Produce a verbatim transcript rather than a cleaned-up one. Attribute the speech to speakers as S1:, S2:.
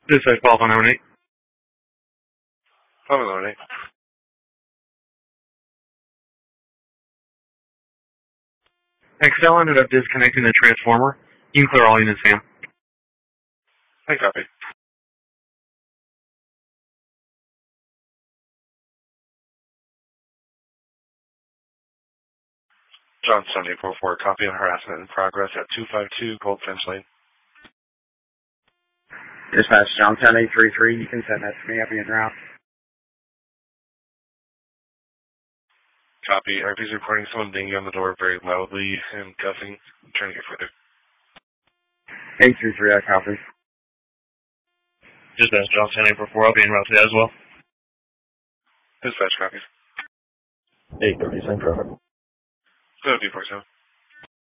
S1: This is twelve on eight.
S2: twelve on eight.
S1: Excel ended up disconnecting the transformer. You can clear all units, Sam.
S2: I copy. John seventy four four, copy on harassment in progress at two five two Goldfinch Lane.
S3: Dispatch, Johnstown eight three three, you can send that to me, I'll be en route.
S2: Copy, R P's reporting someone banging on the door very loudly and cussing. I'm trying to get further.
S3: eight three three, I copy.
S4: Dispatch, Johnstown eight four four, I'll be en route to that as well.
S2: Dispatch, copy.
S4: eight thirty, same traffic.
S2: Go two four seven.